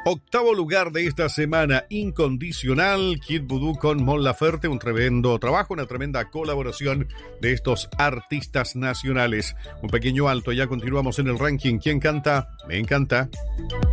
Octavo lugar de esta semana, Incondicional, Kid Voodoo con Mon Laferte, un tremendo trabajo, una tremenda colaboración de estos artistas nacionales. Un pequeño alto, ya continuamos en el ranking. ¿Quién canta? Me encanta.